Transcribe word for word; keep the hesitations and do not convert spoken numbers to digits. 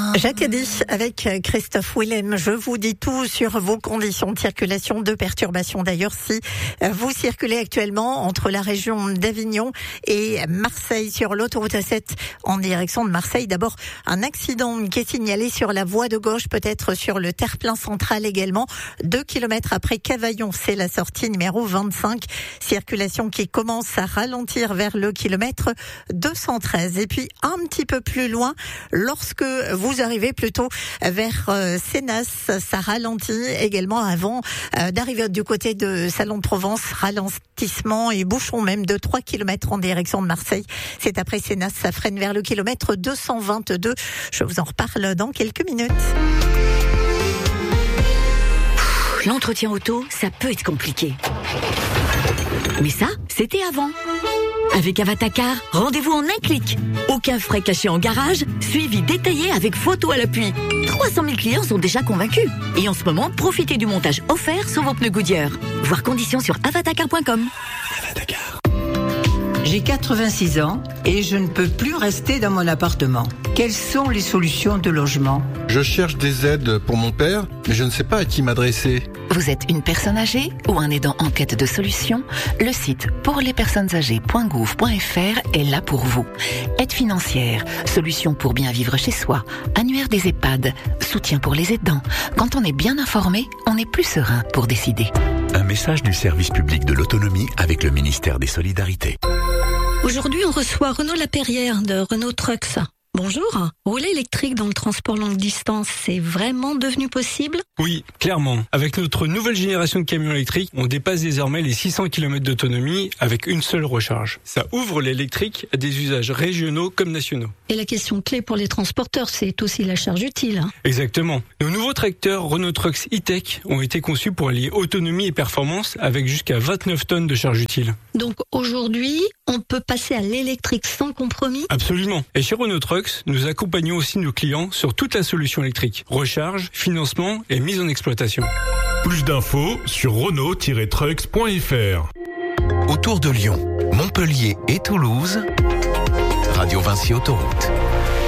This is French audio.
Jacques Addy avec Christophe Willem. Je vous dis tout sur vos conditions de circulation, de perturbation. D'ailleurs, si vous circulez actuellement entre la région d'Avignon et Marseille sur l'autoroute A sept en direction de Marseille, d'abord un accident qui est signalé sur la voie de gauche, peut-être sur le terre-plein central également. Deux kilomètres après Cavaillon, c'est la sortie numéro vingt-cinq. Circulation qui commence à ralentir vers le kilomètre deux cent treize. Et puis un petit peu plus loin, lorsque vous arrivez plutôt vers euh, Sénas, ça ralentit également avant euh, d'arriver du côté de Salon de Provence, ralentissement et bouchon même de trois kilomètres en direction de Marseille. C'est après Sénas, ça freine vers le kilomètre deux cent vingt-deux. Je vous en reparle dans quelques minutes. L'entretien auto, ça peut être compliqué. Mais ça, c'était avant. Avec Avatacar, rendez-vous en un clic. Aucun frais cachés en garage, suivi détaillé avec photo à l'appui. trois cent mille clients sont déjà convaincus. Et en ce moment, profitez du montage offert sur vos pneus Goodyear. Voir conditions sur avatacar point com. Avatacar. J'ai quatre-vingt-six ans et je ne peux plus rester dans mon appartement. Quelles sont les solutions de logement ? Je cherche des aides pour mon père, mais je ne sais pas à qui m'adresser. Vous êtes une personne âgée ou un aidant en quête de solutions ? Le site pour les personnes âgées point gouv point f r est là pour vous. Aide financière, solutions pour bien vivre chez soi, annuaire des EHPAD, soutien pour les aidants. Quand on est bien informé, on est plus serein pour décider. Un message du service public de l'autonomie avec le ministère des Solidarités. Aujourd'hui, on reçoit Renaud Lapeyriere de Renault Trucks. Bonjour. Rouler électrique dans le transport longue distance, c'est vraiment devenu possible ? Oui, clairement. Avec notre nouvelle génération de camions électriques, on dépasse désormais les six cents kilomètres d'autonomie avec une seule recharge. Ça ouvre l'électrique à des usages régionaux comme nationaux. Et la question clé pour les transporteurs, c'est aussi la charge utile. Hein ? Exactement. Nos nouveaux tracteurs Renault Trucks e-Tech ont été conçus pour allier autonomie et performance avec jusqu'à vingt-neuf tonnes de charge utile. Donc aujourd'hui, on peut passer à l'électrique sans compromis ? Absolument. Et chez Renault Trucks, nous accompagnons aussi nos clients sur toute la solution électrique. Recharge, financement et mise en exploitation. Plus d'infos sur renault tiret trucks point f r. Autour de Lyon, Montpellier et Toulouse, Radio Vinci Autoroute.